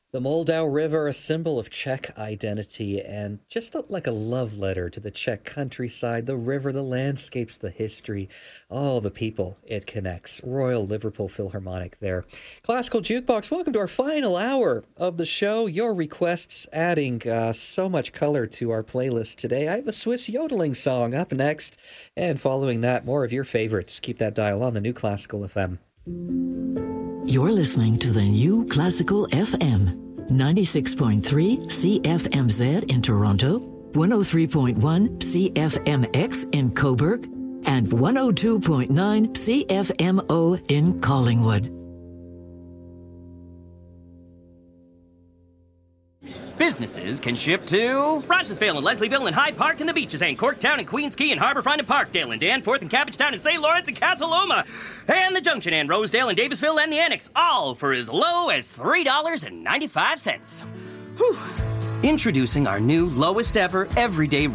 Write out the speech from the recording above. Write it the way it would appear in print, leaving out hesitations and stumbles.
The Moldau River, a symbol of Czech identity and just like a love letter to the Czech countryside, the river, the landscapes, the history, all the people it connects. Royal Liverpool Philharmonic there. Classical Jukebox, welcome to our final hour of the show. Your requests adding so much color to our playlist today. I have a Swiss yodeling song up next, and following that, more of your favorites. Keep that dial on the New Classical FM. You're listening to the New Classical FM. 96.3 CFMZ in Toronto, 103.1 CFMX in Cobourg, and 102.9 CFMO in Collingwood. Businesses can ship to Rogersville and Leslieville and Hyde Park and the Beaches and Corktown and Queens Quay and Harbourfront and Parkdale and Danforth and Cabbagetown and St. Lawrence and Casaloma and the Junction and Rosedale and Davisville and the Annex, all for as low as $3.95. Whew. Introducing our new lowest ever everyday